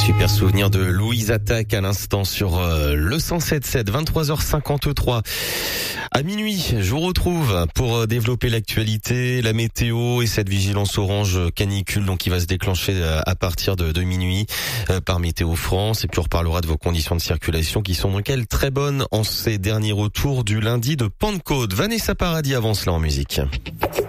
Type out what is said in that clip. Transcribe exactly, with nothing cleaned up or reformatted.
Super souvenir de Louise Attaque à l'instant sur euh, le cent sept sept, vingt-trois heures cinquante-trois. À minuit, je vous retrouve pour euh, développer l'actualité, la météo et cette vigilance orange canicule donc qui va se déclencher euh, à partir de, de minuit euh, par Météo France. Et puis on reparlera de vos conditions de circulation qui sont donc elles très bonnes en ces derniers retours du lundi de Pentecôte. Vanessa Paradis avance là en musique.